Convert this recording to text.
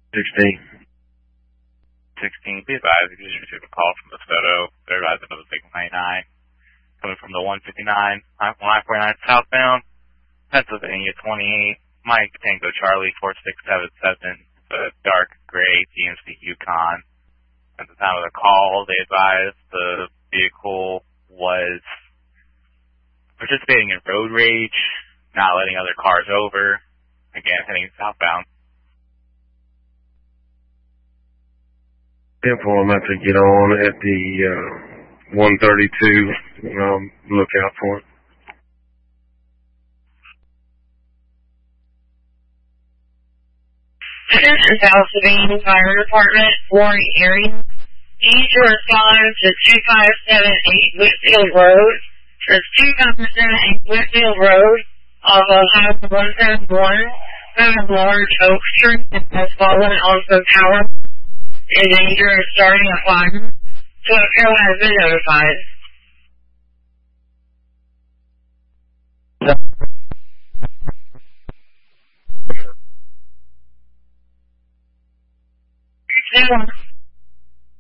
16. 16, be advised, you just received a call from the photo. They're advising of the Big 99. Coming from the 159, 149 southbound, Pennsylvania 28, Mike Tango Charlie 4677, the dark gray GMC Yukon. At the time of the call, they advised the vehicle was participating in road rage, not letting other cars over, again, heading southbound. Therefore, I'm going to have to get on at the 132. Look out for it. This is South Savannah Fire Department, Warren area. Need to respond to 2578 Whitfield Road. There's 2578 Whitfield Road off of Highway 171. There's a large oak tree that has fallen onto the power. In danger of starting a fire. So a crew has been notified.